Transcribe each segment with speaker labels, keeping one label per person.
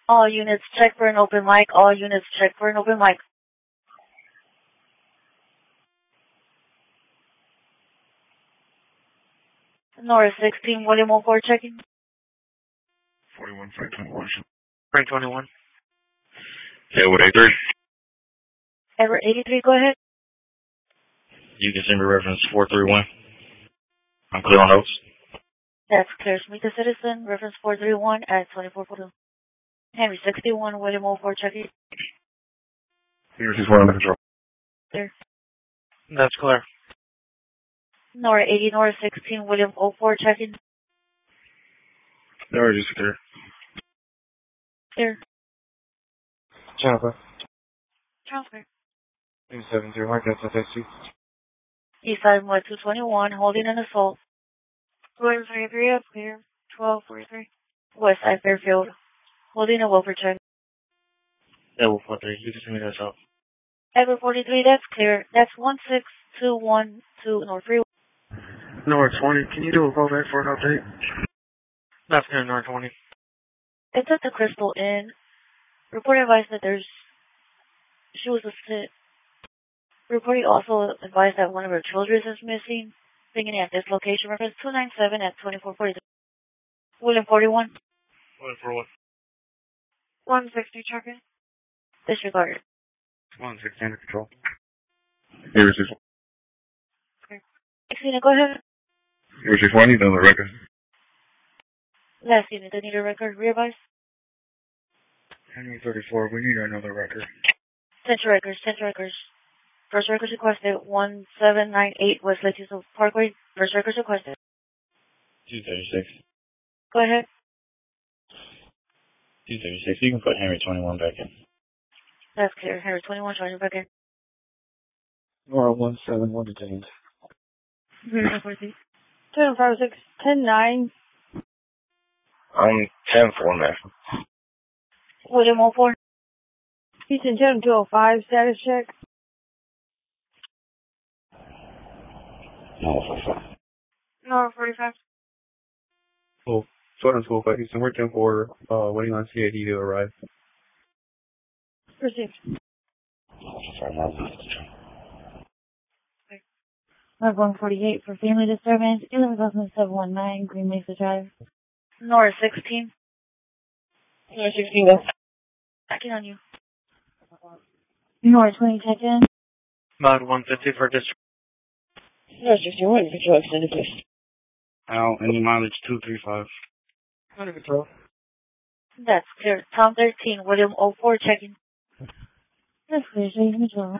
Speaker 1: All units check for an open mic. All units check for an open mic. North 16, William 04 checking.
Speaker 2: 41, Frank 21.
Speaker 3: Frank 21.
Speaker 2: Edward 83.
Speaker 1: Edward 83, go ahead.
Speaker 2: You can send me reference 431. I'm clear on notes.
Speaker 1: That's clear. Meet the citizen, reference 431 at 2442. Henry 61, William 04 checking.
Speaker 2: Henry 61 under control.
Speaker 1: Clear.
Speaker 3: That's clear.
Speaker 1: Nora 80, Nora 16, William 04 checking.
Speaker 2: Nora just clear.
Speaker 1: Clear.
Speaker 4: Jennifer.
Speaker 1: Transfer.
Speaker 4: 270, Mark, that's FSC.
Speaker 1: Eastside West 221, holding an assault. 233 up clear. 1243. Westside Fairfield, holding a welfare check.
Speaker 2: Edward 43, you can send me that out.
Speaker 1: Edward 43, that's clear. That's 16212 North 3.
Speaker 4: North 20, can you do a callback for an update?
Speaker 3: That's clear, North 20.
Speaker 1: It's at the Crystal Inn. Report advised that she was asleep. Reporting also advised that one of her children is missing. Beginning at this location, reference 297 at 2443. William 41.
Speaker 3: William 41.
Speaker 1: 160 checking. Disregarded.
Speaker 4: 160 under control.
Speaker 2: Henry 61.
Speaker 1: Okay. Christina, go ahead.
Speaker 2: Henry 61, you know the record.
Speaker 1: Last unit, they need a record. Readvise.
Speaker 4: Henry 34, we need another record.
Speaker 1: Central records, central records. First records requested 1798 West Lake Houston Parkway. First records requested.
Speaker 2: 236.
Speaker 1: Go ahead.
Speaker 2: 236. You can put Henry 21 back in.
Speaker 1: That's clear. Henry 21 charging back in.
Speaker 4: Nora 171 detained.
Speaker 1: 256.
Speaker 5: 10-9.
Speaker 2: I'm 10-4 now.
Speaker 1: William 04.
Speaker 5: Houston 10-205, status check.
Speaker 2: No,
Speaker 1: No, 45.
Speaker 4: Oh, 12-205, Houston, we're 10-4, waiting on CAD to arrive.
Speaker 5: Received.
Speaker 1: 148 for family disturbance. 11,719 Green Mesa Drive. North 16.
Speaker 5: North 16, go.
Speaker 1: Checking on you. North 20, check in.
Speaker 3: Mod 150 for district.
Speaker 5: North 61, control extended, please.
Speaker 4: Al, any mileage 235.
Speaker 5: Under control.
Speaker 1: That's clear. Tom 13, William 04, checking. That's clear, so you can control.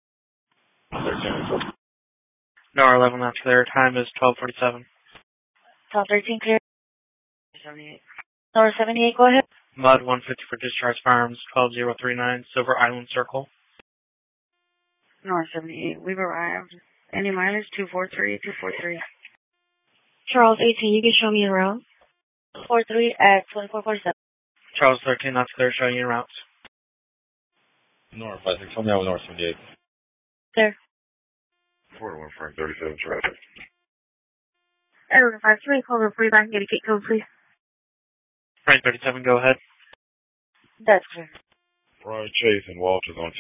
Speaker 3: Nora 11, that's clear. Time is 12:47.
Speaker 1: Tom 13, clear. 78. Nora 78, go ahead.
Speaker 3: Mod 150 for discharge firearms 12039 Silver Island Circle.
Speaker 1: North 78, we've arrived. Any mileage 243. Charles 18, you can show me around. 43 at 2447.
Speaker 3: Charles 13, that's clear. Showing you routes.
Speaker 2: North 56. Tell me I was North 78.
Speaker 1: There.
Speaker 2: 41 Frank 37 traffic.
Speaker 1: Edward 53, call the free back and get a gate code, please.
Speaker 3: Frank 37, go ahead.
Speaker 1: That's clear.
Speaker 2: Brian Chase and Walters on